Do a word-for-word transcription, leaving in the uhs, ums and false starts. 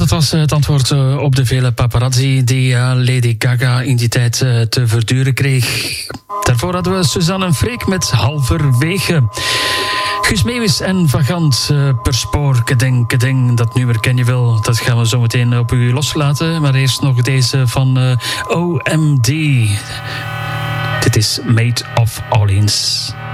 dat was het antwoord op de vele paparazzi die Lady Gaga in die tijd te verduren kreeg. Daarvoor hadden we Suzanne en Freek met Halverwege. Guus Meeuwis en Vagant, uh, per spoor, kedeng, kedeng. Dat nummer ken je wel, dat gaan we zo meteen op u loslaten. Maar eerst nog deze van uh, O M D. Dit is Made of Orleans.